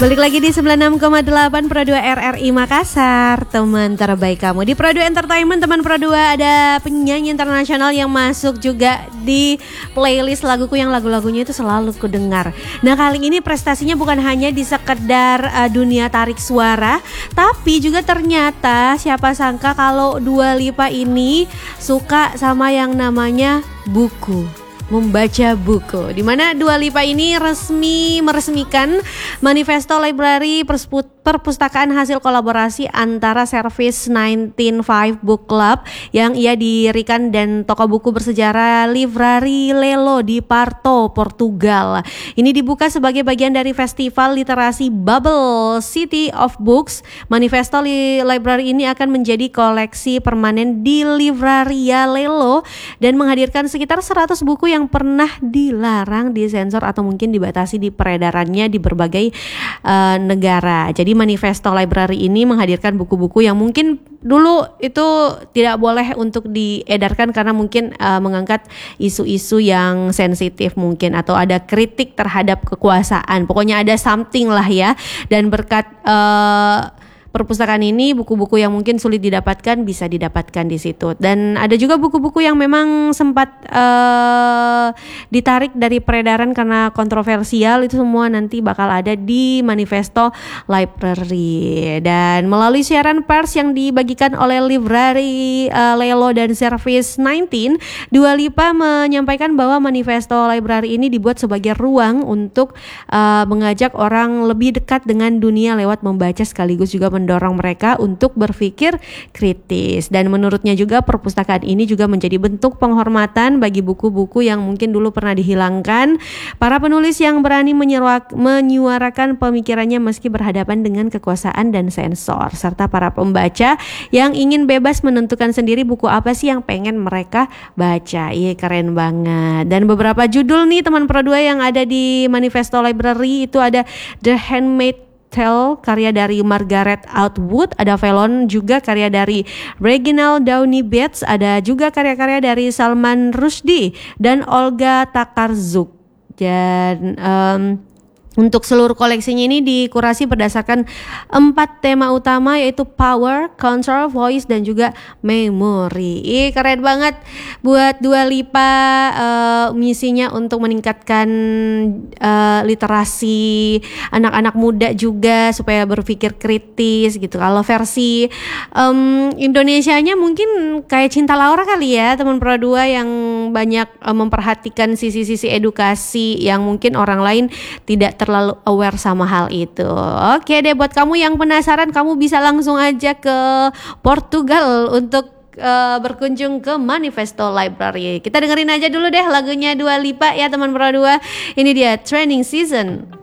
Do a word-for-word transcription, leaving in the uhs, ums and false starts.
Balik lagi di sembilan puluh enam koma delapan Pro dua R R I Makassar, teman terbaik kamu. Di Pro dua Entertainment, teman Pro dua, ada penyanyi internasional yang masuk juga di playlist laguku yang lagu-lagunya itu selalu kudengar. Nah, kali ini prestasinya bukan hanya di sekedar uh, dunia tarik suara, tapi juga ternyata siapa sangka kalau Dua Lipa ini suka sama yang namanya buku. Membaca buku, di mana Dua Lipa ini resmi meresmikan Manifesto Library perpustakaan hasil kolaborasi antara Service sembilan belas lima Book Club yang ia dirikan dan toko buku bersejarah Livraria Lelo di Porto, Portugal. Ini dibuka sebagai bagian dari festival literasi Bubble City of Books. Manifesto Library ini akan menjadi koleksi permanen di Livraria Lelo dan menghadirkan sekitar seratus buku yang pernah dilarang, disensor atau mungkin dibatasi di peredarannya di berbagai uh, negara. Jadi Manifesto Library ini menghadirkan buku-buku yang mungkin dulu itu tidak boleh untuk diedarkan karena mungkin uh, mengangkat isu-isu yang sensitif mungkin, atau ada kritik terhadap kekuasaan. Pokoknya ada something lah ya. Dan berkat uh, perpustakaan ini, buku-buku yang mungkin sulit didapatkan bisa didapatkan di situ. Dan ada juga buku-buku yang memang sempat uh, ditarik dari peredaran karena kontroversial, itu semua nanti bakal ada di Manifesto Library. Dan melalui siaran pers yang dibagikan oleh Livraria uh, Lelo dan Service sembilan belas, Dua Lipa menyampaikan bahwa Manifesto Library ini dibuat sebagai ruang untuk uh, mengajak orang lebih dekat dengan dunia lewat membaca, sekaligus juga mendorong mereka untuk berpikir kritis. Dan menurutnya juga perpustakaan ini juga menjadi bentuk penghormatan bagi buku-buku yang mungkin dulu pernah dihilangkan. Para penulis yang berani menyeruak, menyuarakan pemikirannya meski berhadapan dengan kekuasaan dan sensor, serta para pembaca yang ingin bebas menentukan sendiri buku apa sih yang pengen mereka baca. Iya, keren banget. Dan beberapa judul nih teman Pro dua yang ada di Manifesto Library itu ada The Handmaid's Tale karya dari Margaret Atwood, ada Felon juga karya dari Reginald Downey Bates, ada juga karya-karya dari Salman Rushdie dan Olga Tokarczuk. Dan um, untuk seluruh koleksinya ini dikurasi berdasarkan empat tema utama, yaitu power, control, voice, dan juga memory. Ih, keren banget buat Dua Lipa, uh, misinya untuk meningkatkan uh, literasi anak-anak muda juga supaya berpikir kritis gitu. Kalau versi um, Indonesianya mungkin kayak Cinta Laura kali ya teman Pro dua, yang banyak uh, memperhatikan sisi-sisi edukasi yang mungkin orang lain tidak terlalu aware sama hal itu. Oke deh, buat kamu yang penasaran, kamu bisa langsung aja ke Portugal untuk uh, berkunjung ke Manifesto Library. Kita dengerin aja dulu deh lagunya Dua Lipa ya teman Pro dua. Ini dia Training Season.